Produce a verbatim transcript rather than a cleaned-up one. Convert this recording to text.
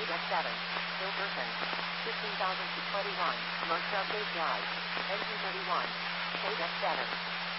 eight F seven, Silverton, fifteen thousand to twenty-one, North Southgate Drive, engine thirty-one, eight F seven.